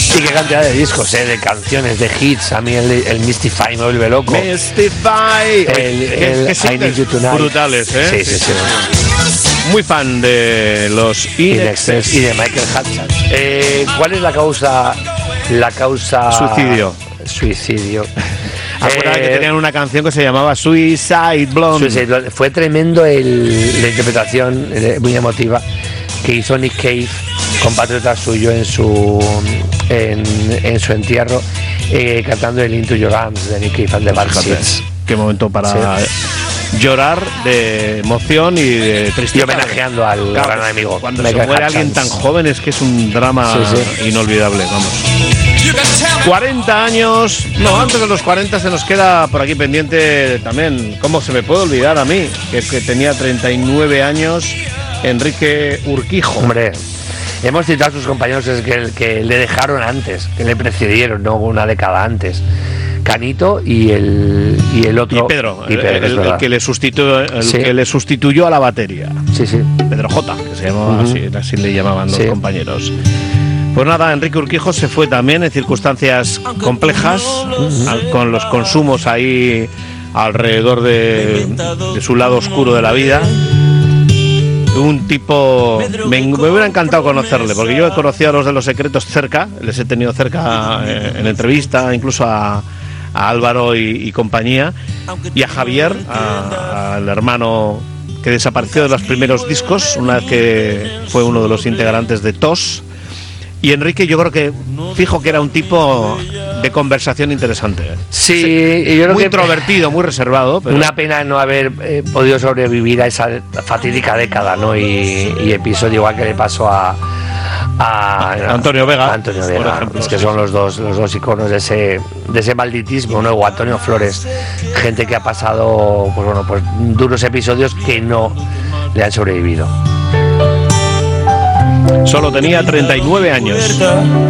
Y qué cantidad de discos, de canciones, de hits. A mí el Mystify me vuelve loco. Mystify. El I Need You Tonight. Brutales, ¿eh? Sí. Muy fan de los In Excess y de Michael Hudson. ¿Cuál es la causa? Suicidio. Acuérdate que tenían una canción que se llamaba Suicide Blonde. Fue tremendo la interpretación muy emotiva que hizo Nick Cave, compatriota suyo, en su entierro, cantando el Into Your Arms de Nick Cave and the Bad Seeds. Qué momento para llorar de emoción y de tristeza. Y homenajeando al gran amigo. Cuando se muere alguien tan joven es que es un drama inolvidable, vamos. 40 años, antes de los 40 se nos queda por aquí pendiente también, ¿cómo se me puede olvidar a mí? Que tenía 39 años, Enrique Urquijo. Hombre, hemos citado a sus compañeros que le dejaron antes, que le precedieron, no una década antes. Canito y el otro. Y Pedro, el que le sustituyó a la batería. Sí. Pedro J, que se llamaba así le llamaban los compañeros. Pues nada, Enrique Urquijo se fue también en circunstancias complejas, con los consumos ahí alrededor de su lado oscuro de la vida. Un tipo, me hubiera encantado conocerle, porque yo he conocido a los de Los Secretos cerca, les he tenido cerca en entrevista, incluso a Álvaro y compañía, y a Javier, al hermano que desapareció de los primeros discos, una vez que fue uno de los integrantes de TOS. Y Enrique, yo creo que fijo que era un tipo de conversación interesante. Sí, yo creo muy que introvertido, muy reservado. Pero... Una pena no haber podido sobrevivir a esa fatídica década, ¿no? Y episodio igual que le pasó a Antonio Vega, por ejemplo, es que son los dos iconos de ese malditismo, ¿no? O Antonio Flores, gente que ha pasado pues duros episodios que no le han sobrevivido. Solo tenía 39 años.